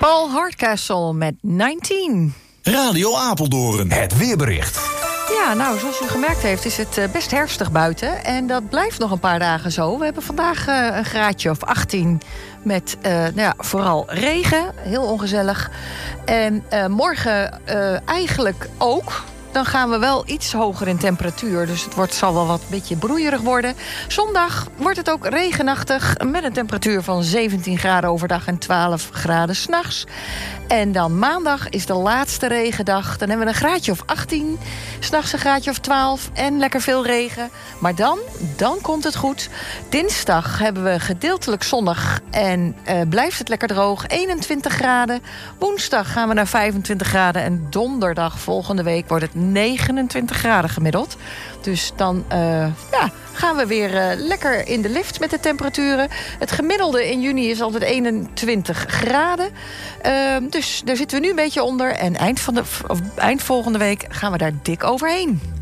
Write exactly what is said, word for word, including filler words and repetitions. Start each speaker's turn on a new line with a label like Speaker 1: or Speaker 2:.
Speaker 1: Paul Hardcastle met negentien.
Speaker 2: Radio Apeldoorn. Het weerbericht.
Speaker 1: Ja, nou, zoals u gemerkt heeft is het best herfstig buiten. En dat blijft nog een paar dagen zo. We hebben vandaag uh, een graadje of achttien met uh, nou ja, vooral regen. Heel ongezellig. En uh, morgen uh, eigenlijk ook. Dan gaan we wel iets hoger in temperatuur. Dus het wordt, zal wel wat een beetje broeierig worden. Zondag wordt het ook regenachtig. Met een temperatuur van zeventien graden overdag en twaalf graden 's nachts. En dan maandag is de laatste regendag. Dan hebben we een graadje of achttien. 's Nachts een graadje of twaalf. En lekker veel regen. Maar dan, dan komt het goed. Dinsdag hebben we gedeeltelijk zonnig. En uh, blijft het lekker droog. eenentwintig graden. Woensdag gaan we naar vijfentwintig graden. En donderdag volgende week wordt het negenentwintig graden gemiddeld. Dus dan uh, ja, gaan we weer uh, lekker in de lift met de temperaturen. Het gemiddelde in juni is altijd eenentwintig graden. Uh, dus daar zitten we nu een beetje onder. En eind, van de, of eind volgende week gaan we daar dik overheen.